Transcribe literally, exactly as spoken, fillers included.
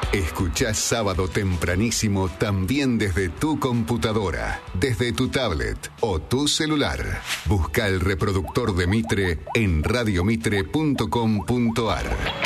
Escuchás Sábado Tempranísimo también desde tu computadora, desde tu tablet o tu celular. Busca el reproductor de Mitre en radiomitre punto com punto ar.